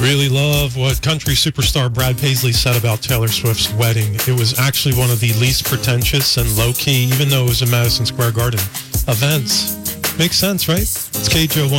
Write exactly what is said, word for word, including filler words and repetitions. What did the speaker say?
really love what country superstar Brad Paisley said about Taylor Swift's wedding. It was actually one of the least pretentious and low-key, even though it was in Madison Square Garden, events. Makes sense, right? It's K J O